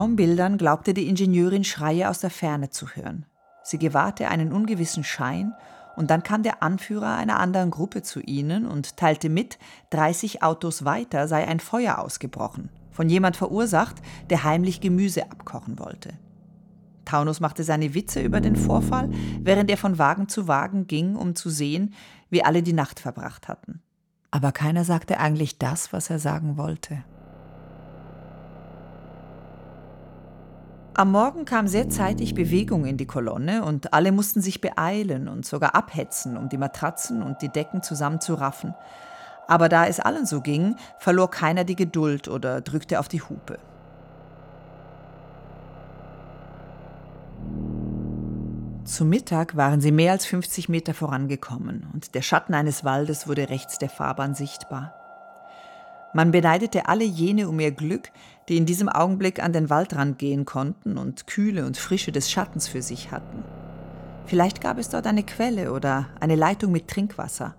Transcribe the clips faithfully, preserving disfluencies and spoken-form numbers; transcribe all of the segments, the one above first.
Auf Bildern glaubte die Ingenieurin Schreie aus der Ferne zu hören. Sie gewahrte einen ungewissen Schein und dann kam der Anführer einer anderen Gruppe zu ihnen und teilte mit, dreißig Autos weiter sei ein Feuer ausgebrochen, von jemand verursacht, der heimlich Gemüse abkochen wollte. Taunus machte seine Witze über den Vorfall, während er von Wagen zu Wagen ging, um zu sehen, wie alle die Nacht verbracht hatten. Aber keiner sagte eigentlich das, was er sagen wollte. Am Morgen kam sehr zeitig Bewegung in die Kolonne und alle mussten sich beeilen und sogar abhetzen, um die Matratzen und die Decken zusammenzuraffen. Aber da es allen so ging, verlor keiner die Geduld oder drückte auf die Hupe. Zu Mittag waren sie mehr als fünfzig Meter vorangekommen und der Schatten eines Waldes wurde rechts der Fahrbahn sichtbar. Man beneidete alle jene um ihr Glück, die in diesem Augenblick an den Waldrand gehen konnten und Kühle und Frische des Schattens für sich hatten. Vielleicht gab es dort eine Quelle oder eine Leitung mit Trinkwasser.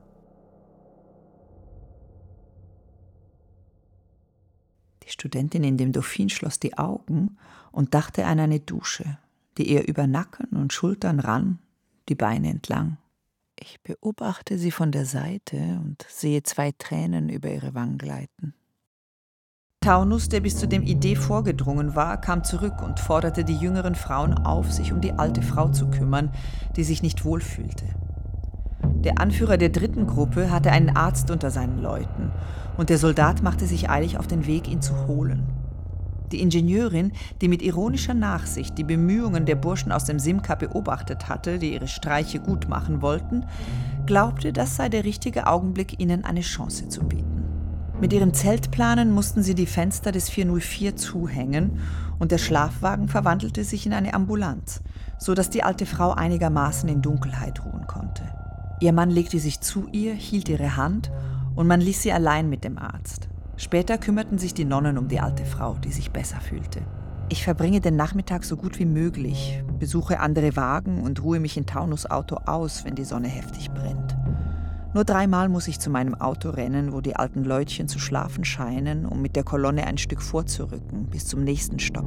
Die Studentin in dem Dauphin schloss die Augen und dachte an eine Dusche, die ihr über Nacken und Schultern rann, die Beine entlang. Ich beobachte sie von der Seite und sehe zwei Tränen über ihre Wangen gleiten. Taunus, der bis zu dem Idee vorgedrungen war, kam zurück und forderte die jüngeren Frauen auf, sich um die alte Frau zu kümmern, die sich nicht wohlfühlte. Der Anführer der dritten Gruppe hatte einen Arzt unter seinen Leuten und der Soldat machte sich eilig auf den Weg, ihn zu holen. Die Ingenieurin, die mit ironischer Nachsicht die Bemühungen der Burschen aus dem Simca beobachtet hatte, die ihre Streiche gut machen wollten, glaubte, das sei der richtige Augenblick, ihnen eine Chance zu bieten. Mit ihren Zeltplanen mussten sie die Fenster des vierhundertvier zuhängen und der Schlafwagen verwandelte sich in eine Ambulanz, so dass die alte Frau einigermaßen in Dunkelheit ruhen konnte. Ihr Mann legte sich zu ihr, hielt ihre Hand und man ließ sie allein mit dem Arzt. Später kümmerten sich die Nonnen um die alte Frau, die sich besser fühlte. Ich verbringe den Nachmittag so gut wie möglich, besuche andere Wagen und ruhe mich in Taunus' Auto aus, wenn die Sonne heftig brennt. Nur dreimal muss ich zu meinem Auto rennen, wo die alten Leutchen zu schlafen scheinen, um mit der Kolonne ein Stück vorzurücken, bis zum nächsten Stopp.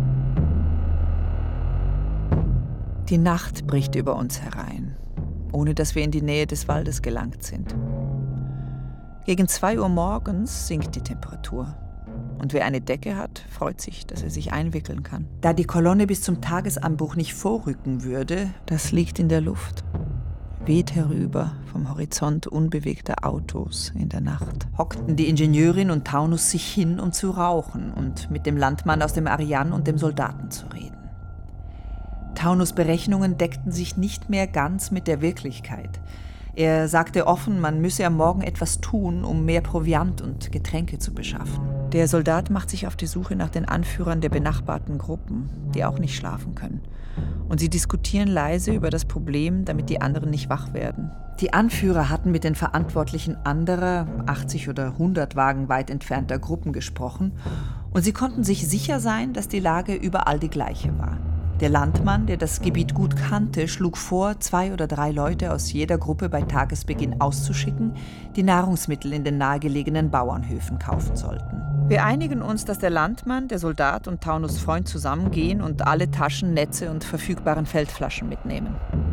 Die Nacht bricht über uns herein, ohne dass wir in die Nähe des Waldes gelangt sind. Gegen zwei Uhr morgens sinkt die Temperatur. Und wer eine Decke hat, freut sich, dass er sich einwickeln kann. Da die Kolonne bis zum Tagesanbruch nicht vorrücken würde, das liegt in der Luft. Weht herüber vom Horizont unbewegter Autos in der Nacht. Hockten die Ingenieurin und Taunus sich hin, um zu rauchen und mit dem Landmann aus dem Ariane und dem Soldaten zu reden. Taunus' Berechnungen deckten sich nicht mehr ganz mit der Wirklichkeit. Er sagte offen, man müsse am Morgen etwas tun, um mehr Proviant und Getränke zu beschaffen. Der Soldat macht sich auf die Suche nach den Anführern der benachbarten Gruppen, die auch nicht schlafen können. Und sie diskutieren leise über das Problem, damit die anderen nicht wach werden. Die Anführer hatten mit den Verantwortlichen anderer, achtzig oder hundert Wagen weit entfernter Gruppen gesprochen und sie konnten sich sicher sein, dass die Lage überall die gleiche war. Der Landmann, der das Gebiet gut kannte, schlug vor, zwei oder drei Leute aus jeder Gruppe bei Tagesbeginn auszuschicken, die Nahrungsmittel in den nahegelegenen Bauernhöfen kaufen sollten. Wir einigen uns, dass der Landmann, der Soldat und Taunus' Freund zusammengehen und alle Taschen, Netze und verfügbaren Feldflaschen mitnehmen.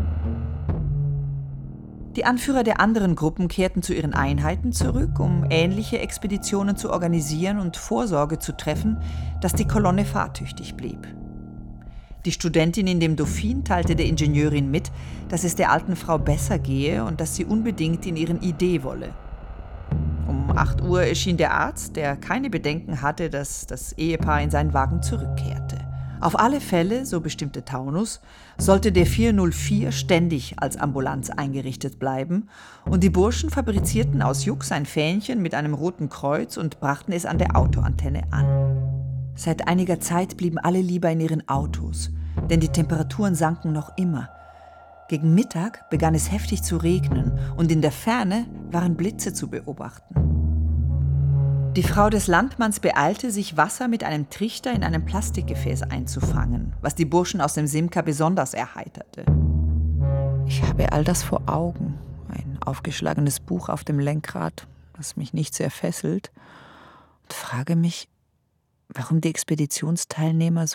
Die Anführer der anderen Gruppen kehrten zu ihren Einheiten zurück, um ähnliche Expeditionen zu organisieren und Vorsorge zu treffen, dass die Kolonne fahrtüchtig blieb. Die Studentin in dem Dauphin teilte der Ingenieurin mit, dass es der alten Frau besser gehe und dass sie unbedingt in ihren Idee wolle. Um acht Uhr erschien der Arzt, der keine Bedenken hatte, dass das Ehepaar in seinen Wagen zurückkehrte. Auf alle Fälle, so bestimmte Taunus, sollte der vierhundertvier ständig als Ambulanz eingerichtet bleiben und die Burschen fabrizierten aus Jux ein Fähnchen mit einem roten Kreuz und brachten es an der Autoantenne an. Seit einiger Zeit blieben alle lieber in ihren Autos, denn die Temperaturen sanken noch immer. Gegen Mittag begann es heftig zu regnen und in der Ferne waren Blitze zu beobachten. Die Frau des Landmanns beeilte sich, Wasser mit einem Trichter in einem Plastikgefäß einzufangen, was die Burschen aus dem Simca besonders erheiterte. Ich habe all das vor Augen, ein aufgeschlagenes Buch auf dem Lenkrad, das mich nicht sehr fesselt, und frage mich, warum die Expeditionsteilnehmer